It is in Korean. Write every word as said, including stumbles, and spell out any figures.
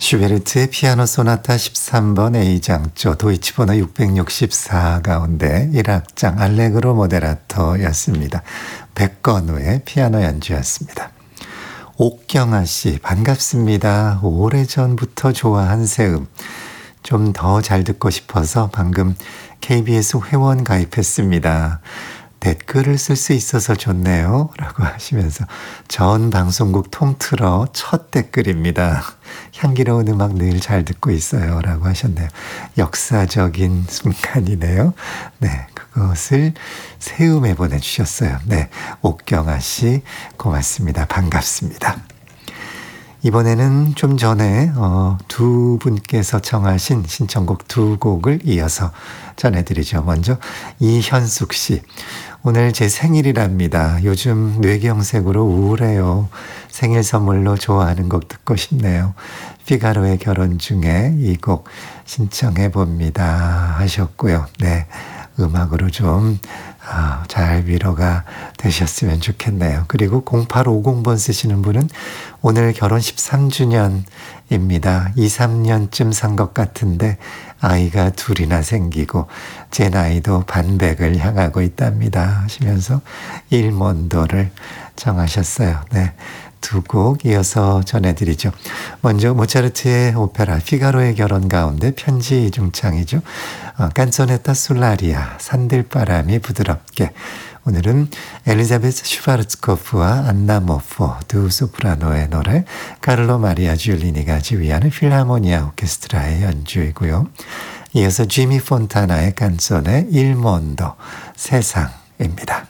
슈베르트의 피아노 소나타 십삼 번 A장조 도이치 번호 육백육십사 가운데 일 악장 알레그로 모데라토였습니다. 백건우의 피아노 연주였습니다. 옥경아 씨 반갑습니다. 오래전부터 좋아한 새음. 좀 더 잘 듣고 싶어서 방금 케이비에스 회원 가입했습니다. 댓글을 쓸 수 있어서 좋네요. 라고 하시면서 전 방송국 통틀어 첫 댓글입니다. 향기로운 음악 늘 잘 듣고 있어요. 라고 하셨네요. 역사적인 순간이네요. 네, 그것을 새음에 보내주셨어요. 네, 옥경아 씨 고맙습니다. 반갑습니다. 이번에는 좀 전에 어, 두 분께서 청하신 신청곡 두 곡을 이어서 전해드리죠. 먼저 이현숙 씨. 오늘 제 생일이랍니다. 요즘 뇌경색으로 우울해요. 생일 선물로 좋아하는 곡 듣고 싶네요. 피가로의 결혼 중에 이 곡 신청해 봅니다 하셨고요. 네, 음악으로 좀 아, 잘 위로가 되셨으면 좋겠네요. 그리고 공팔오공 번 쓰시는 분은 오늘 결혼 십삼 주년입니다. 이, 삼 년쯤 산 것 같은데 아이가 둘이나 생기고 제 나이도 반백을 향하고 있답니다 하시면서 일몬도를 정하셨어요. 네, 두 곡 이어서 전해드리죠. 먼저 모차르트의 오페라 피가로의 결혼 가운데 편지 중창이죠. 어, 깐소네타 술라리아 산들바람이 부드럽게. 오늘은 엘리자베스 슈바르츠코프와 안나 모포 두 소프라노의 노래, 카를로 마리아 줄리니가 지휘하는 필하모니아 오케스트라의 연주이고요. 이어서 지미 폰타나의 깐소네 일몬도 세상입니다.